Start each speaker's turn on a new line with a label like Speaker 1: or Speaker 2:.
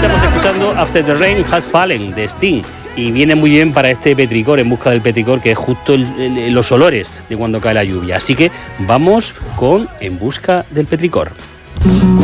Speaker 1: Estamos escuchando After the Rain Has Fallen de Sting y viene muy bien para este petricor, En busca del petricor, que es justo los olores de cuando cae la lluvia. Así que vamos con En busca del petricor.